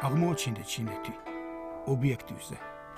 აღმოაჩინეთ ჩინეთი ობიექტივზე.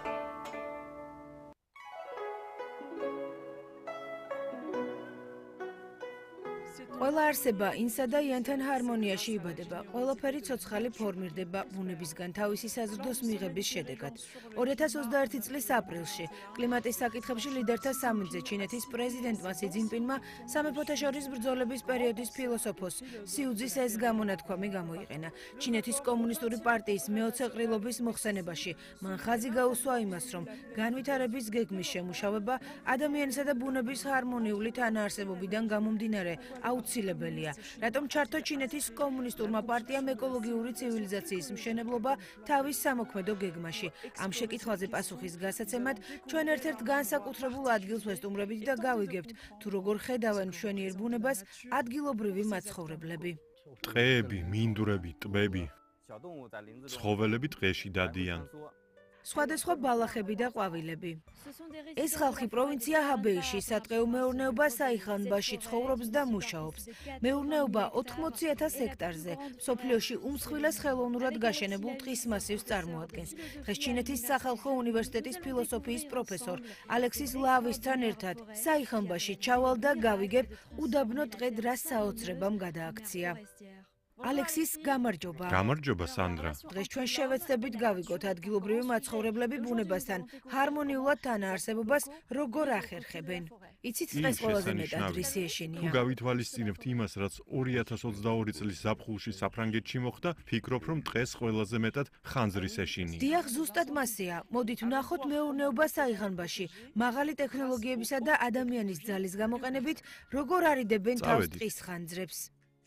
ყველა არსება ინსა და იანთან ჰარმონიაში იბადება, ყველაფერი ცოცხალი ფორმირდება ბუნებისგან თავისი საზრდოს მიღების შედეგად. 2021 წლის აპრილში კლიმატის საკითხებში ლიდერთა სამიტზე ჩინეთის პრეზიდენტმა სი ძინპინმა სამეფოთა შორის ბრძოლების პერიოდის ფილოსოფოს სიუძის ეს გამონათქვამი გამოიყენა. ჩინეთის კომუნისტური პარტიის მეოცე ყრილობის მოხსენებაში მან ხაზი გაუსვა იმას, რომ განვითარების გეგმის შემუშავება ადამიანისა და ბუნების ჰარმონიული თანაარსებობიდან გამომდინარე აუცილებელია, რატომ ჩართო ჩინეთის კომუნისტურმა პარტიამ ეკოლოგიური ცივილიზაციის მშენებლობა თავის სამოქმედო გეგმაში. ამ შეკითხვაზე პასუხის გასაცემად ჩვენ ერთ-ერთ განსაკუთრებულ ადგილს ვესტუმრებით და გავიგებთ, თუ როგორ ხედავენ მშვენიერ ბუნებას ადგილობრივი მაცხოვრებლები. ტყეები, მინდვრები, ტბები, ცხოველები ტყეში დადიან. სხვადასხვა ბალახები და ყვავილები. ეს ხალხი პროვინცია ჰაბეიში სატყეო მეურნეობა საიხანბაში ცხოვრობს და მუშაობს. მეურნეობა 80,000 ჰექტარზე, მსოფლიოში უმსხვილეს ხელოვნურად გაშენებულ ტყის მასივს წარმოადგენს. დღეს ჩინეთის სახალხო უნივერსიტეტის ფილოსოფიის პროფესორ ალექსის ლავისთან ერთად საიხანბაში ჩავალ და გავიგებ უდაბნო ტყე რა საოცრებამ გადააქცია. ალექსის გამარჯობა. გამარჯობა სანდრა. დღეს ჩვენ შევეცდებით გავიგოთ ადგილობრივი მაცხოვრებლები ბუნებასთან ჰარმონიულად თანაარსებობას როგორ ახერხებენ. იცით დღეს ყველაზე მეტად რისი ეშინია? თუ გავითვალისწინებთ იმას, რაც 2022 წლის ზაფხულში საფრანგეთში მოხდა, ფიქრობ, რომ დღეს ყველაზე მეტად ხანძრის ეშინია. დიახ, ზუსტად მასეა. მოდით ვნახოთ მეურნეობა საიხანბაში. მაღალი ტექნოლოგიებისა და ადამიანის ძალის გამოყენებით როგორ არიდებენ თავს ტყის ხანძრებს.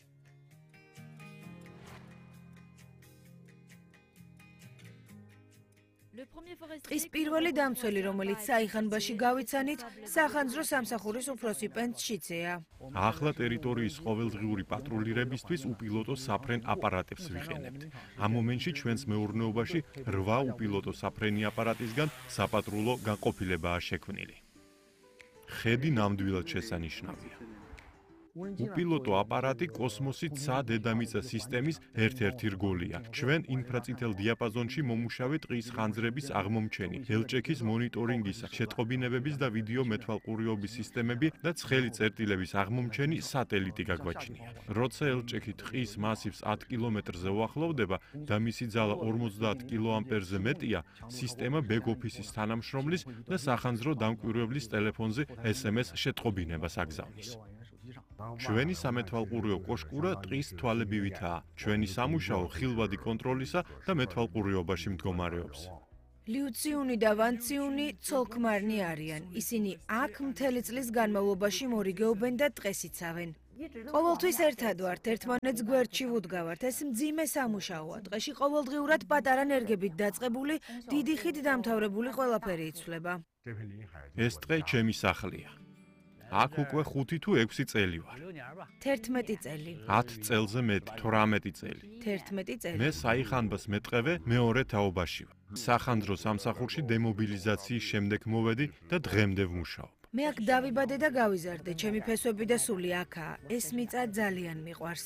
ტყის პირველი დამცველი, რომელიც საიხანბაში გავიცანით, სახანძრო სამსახურის უფროსი პენ ჩიცეა. ახლა ტერიტორიის ყოველდღიური პატრულირებისთვის უპილოტო საფრენ აპარატებს ვიყენებთ. ამ მომენტში ჩვენს მეურნეობაში 8 უპილოტო საფრენი აპარატისგან საპატრულო განყოფილებაა შექმნილი. ხედი ნამდვილად შესანიშნავია. უპილოტო აპარატი კოსმოსით დედამიწა სისტემის ერთ-ერთი რგოლია. ჩვენ ინფრაწითელ დიაპაზონში მომუშავე ტყის ხანძრების აღმომჩენი, ელჭექის მონიტორინგისა, შეტყობინებების და ვიდეო მეთვალყურეობის სისტემები და ცხელი წერტილების აღმომჩენი სატელიტი გაგვაჩნია. როცა ელჭექი ტყის მასივს 10 კილომეტრზე უახლოვდება და მისი ძალა 50 კილოამპერზე მეტია, სისტემა ბექ-ოფისის თანამშრომლის და სახანძრო დამკვირვებლის ტელეფონზე SMS შეტყობინებას აგზავნის. ჩვენი სამეთვალყურეო კოშკურა ტყის თვალებივითაა. ჩვენი სამუშაო ხილვადი კონტროლისა და მეთვალყურეობაში მდგომარეობს. ლიუციონი და ვანციონი ცოლქმარნი არიან. ისინი აქ მთელი წლის განმავლობაში მორიგეობენ და ტყეს იცავენ. ყოველთვის ერთად ვართ, ერთმანეთს გვერდში ვუდგავართ. ეს მძიმე სამუშაოა. ტყეში ყოველდღიურად პატარა ნერგებით დაწყებული, დიდი ხით დამთავრებული ყველაფერი იცვლება. ეს ტყე ჩემი სახლია. აქ უკვე 5 თუ 6 წელი ვარ. 11 წელი. 10 წელზე მეტი, 18 წელი. 11 წელი. მე საიხანბას მეტყევე მეორე თაობაში ვარ. სახანძრო სამსახურში დემობილიზაციის შემდეგ მოვედი და დღემდე ვმუშაობ. მე აქ დავიბადე და გავიზარდე, ჩემი ფესვები და სული აქაა. ეს მიწა ძალიან მიყვარს.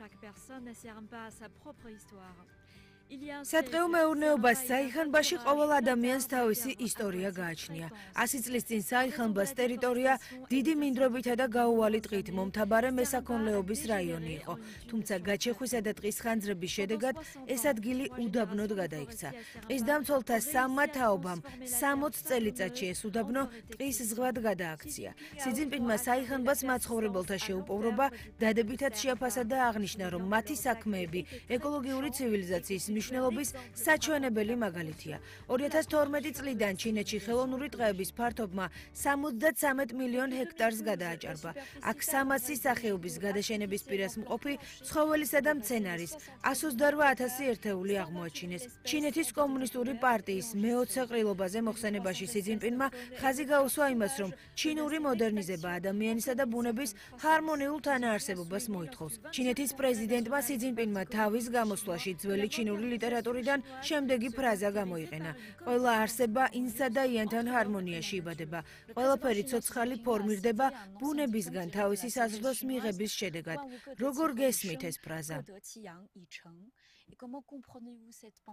სატყეო მეურნეობას საიხანბაში ყოველ ადამიანს თავისი ისტორია გააჩნია. 100 წლის წინ საიხანბას ტერიტორია დიდი მინდვრებითა და გაუვალი ტყით მომთაბარე მესაქონლეობის რაიონი იყო. თუმცა გაჩეხვისა და ტყის ხანძრების შედეგად ეს ადგილი უდაბნოდ გადაიქცა. ტყის დამცველთა სამმა თაობამ 60 წელიწადში ეს უდაბნო ტყის ზღვად გადააქცია. სი ძინპინმა საიხანბას მაცხოვრებელთა შეუპოვრობა დადებითად შეაფასა და აღნიშნა, რომ მათი საქმეები ეკოლოგიური ცივილიზაციის მნიშვნელობის საჩვენებელი მაგალითია. 2012 წლიდან ჩინეთში ხელოვნური ტყეების ფართობმა 73 მილიონ ჰექტარს გადააჭარბა. აქ 300 სახეობის გადაშენების პირას მყოფი ცხოველისა და მცენარის 128,000 ერთეული აღმოაჩინეს. ჩინეთის კომუნისტური პარტიის მეოცე ყრილობაზე მოხსენებაში სი ძინპინმა ხაზი გაუსვა იმას, რომ ჩინური მოდერნიზება ადამიანისა და ბუნების ჰარმონიულ თანაარსებობას მოითხოვს. ჩინეთის პრეზიდენტმა სი ძინპინმა თავის გამოსვლაში ძველი ჩინური ლიტერატურიდან შემდეგი ფრაზა გამოიყენა. ყველა არსება ინსა და იანთან ჰარმონიაში იბადება. ყველაფერი ცოცხალი ფორმირდება ბუნებისგან თავისი საზრდოს მიღების შედეგად. როგორ გესმით ეს ფრაზა?